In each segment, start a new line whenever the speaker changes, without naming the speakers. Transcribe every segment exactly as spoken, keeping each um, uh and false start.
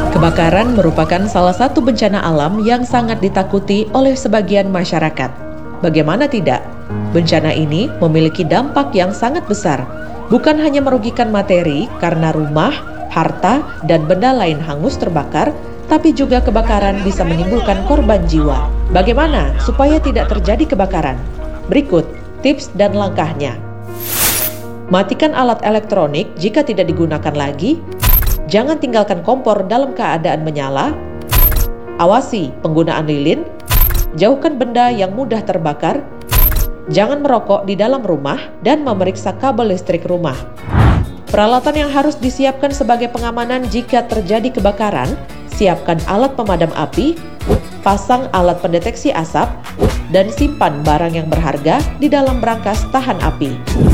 Kebakaran merupakan salah satu bencana alam yang sangat ditakuti oleh sebagian masyarakat. Bagaimana tidak? Bencana ini memiliki dampak yang sangat besar, bukan hanya merugikan materi karena rumah, harta, dan benda lain hangus terbakar, tapi juga kebakaran bisa menimbulkan korban jiwa. Bagaimana supaya tidak terjadi kebakaran? Berikut tips dan langkahnya. Matikan alat elektronik jika tidak digunakan lagi. Jangan tinggalkan kompor dalam keadaan menyala. Awasi penggunaan lilin. Jauhkan benda yang mudah terbakar. Jangan merokok di dalam rumah dan memeriksa kabel listrik rumah. Peralatan yang harus disiapkan sebagai pengamanan jika terjadi kebakaran: siapkan alat pemadam api, pasang alat pendeteksi asap, dan simpan barang yang berharga di dalam brankas tahan api.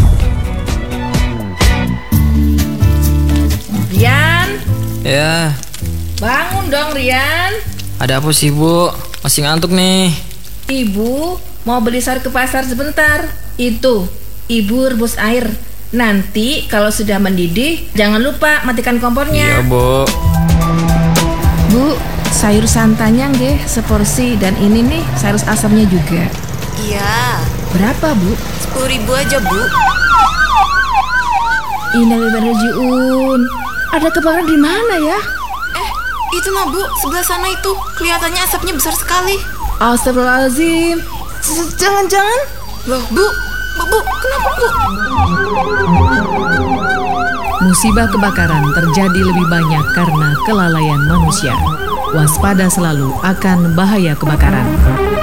Rian,
Ya,
bangun dong Rian.
ada apa sih Bu? Masih ngantuk nih.
Ibu mau beli sayur ke pasar sebentar. Itu, ibu rebus air. Nanti kalau sudah mendidih, jangan lupa matikan kompornya.
Iya Bu.
Bu, sayur santanya nggih seporsi, dan ini nih sayur asamnya juga.
Iya,
Berapa Bu?
sepuluh ribu aja Bu.
Innalillahi. Ada kebakaran di mana ya?
Eh, itu mah Bu, sebelah sana itu. Kelihatannya asapnya besar sekali.
Astagfirullahaladzim. S- Jangan-jangan
Loh Bu, Bu, Bu, kenapa Bu?
Musibah kebakaran terjadi lebih banyak karena kelalaian manusia. Waspada selalu akan bahaya kebakaran.